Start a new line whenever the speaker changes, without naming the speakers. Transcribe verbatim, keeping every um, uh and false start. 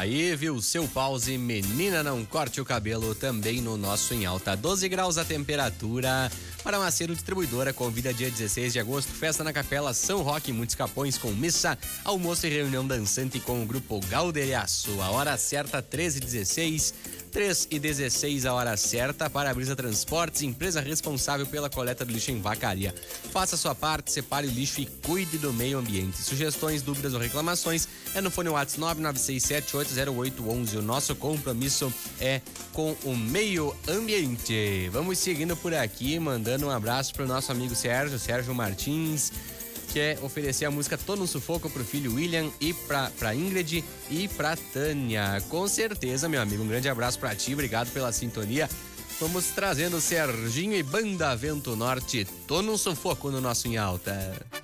Aí, viu, seu pause, menina não corte o cabelo, também no nosso Em Alta. doze graus a temperatura. Para Macedo Distribuidora, convida dia dezesseis de agosto, festa na Capela São Roque, muitos capões com missa, almoço e reunião dançante com o grupo Galderiaço. A hora certa, treze e dezesseis. três e dezesseis a hora certa. Para-Brisa Transportes, empresa responsável pela coleta do lixo em Vacaria. Faça sua parte, separe o lixo e cuide do meio ambiente. Sugestões, dúvidas ou reclamações é no fone WhatsApp nove nove seis sete oito zero oito um um. O nosso compromisso é com o meio ambiente. Vamos seguindo por aqui, mandando um abraço pro nosso amigo Sérgio, Sérgio Martins, quer oferecer a música Tô no Sufoco pro filho William e pra, pra Ingrid e pra Tânia. Com certeza, meu amigo, um grande abraço pra ti, obrigado pela sintonia. Vamos trazendo Serginho e Banda Vento Norte, Tô no Sufoco no nosso Em Alta.